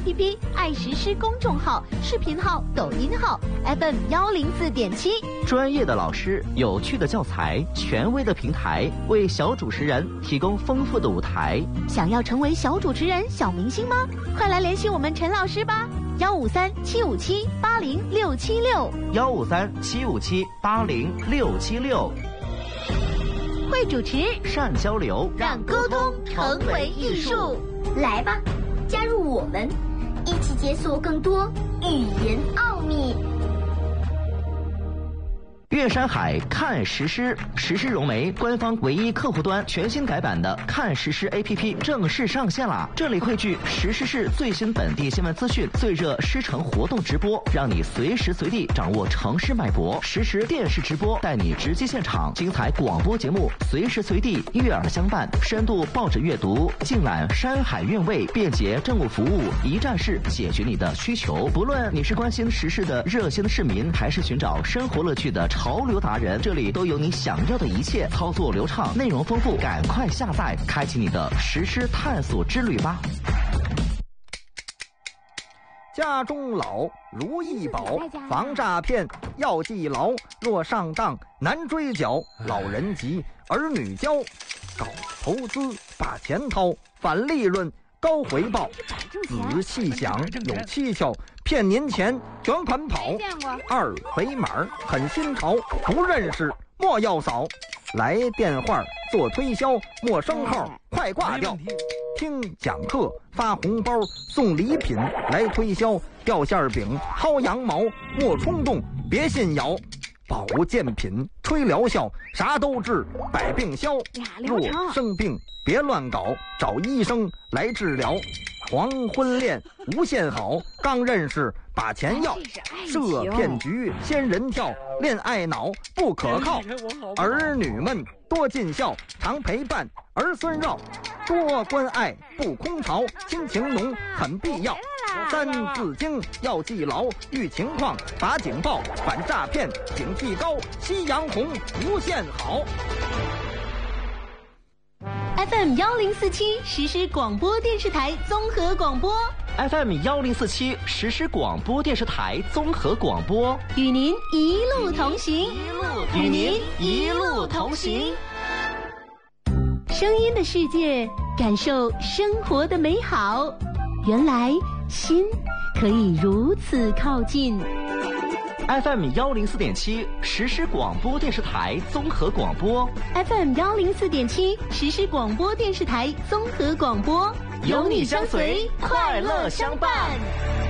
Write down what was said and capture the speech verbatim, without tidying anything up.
P P、爱实施公众号、视频号、抖音号 F M 幺零四点七。 专业的老师，有趣的教材，权威的平台，为小主持人提供丰富的舞台。 想要成为小主持人、小明星吗？快来联系我们陈老师吧。幺五三七五七八零六七六， 幺五三七五七八零六七六。 会主持， 善交流， 让沟通成为艺术。 来吧，加入我们，一起解锁更多语言奥秘。 岳山海看实施，实施融媒官方唯一客户端全新改版的看实施 A P P 正式上线啦！这里汇聚实施市最新本地新闻资讯、最热狮城活动直播，让你随时随地掌握城市脉搏。实时电视直播带你直击现场，精彩广播节目随时随地悦耳相伴，深度报纸阅读，尽览山海韵味，便捷政务服务，一站式解决你的需求。不论你是关心时事的热心市民，还是寻找生活乐趣的潮流达人，这里都有你想要的一切，操作流畅，内容丰富，赶快下载，开启你的实施探索之旅吧。 家中老，如意宝，防诈骗要记牢，若上当难追缴，老人急，儿女教，搞投资把钱掏，反利润高回报，仔细想有蹊跷，骗您钱卷款跑，二维码很新潮，不认识莫要扫，来电话做推销，陌生号快挂掉，听讲课发红包送礼品来推销，掉馅饼薅羊毛莫冲动别信谣，保健品吹疗效啥都治百病消，若生病别乱搞，找医生来治疗。黄昏恋无限好，刚认识把钱要，设骗局仙人跳，恋爱脑不可靠，儿女们多尽孝，常陪伴儿孙绕，多关爱不空巢，亲情浓很必要。三字经要记牢，遇情况打警报，反诈骗警惕高，夕阳红无限好。 F M 幺零四七实施广播电视台综合广播 F M 幺零四七实施广播电视台综合广播， 与您一路同行， 与您一路同行。 声音的世界，感受生活的美好。原来心可以如此靠近。 F M 幺零四点七实施广播电视台综合广播 F M 幺零四点七实施广播电视台综合广播， 有你相随，快乐相伴。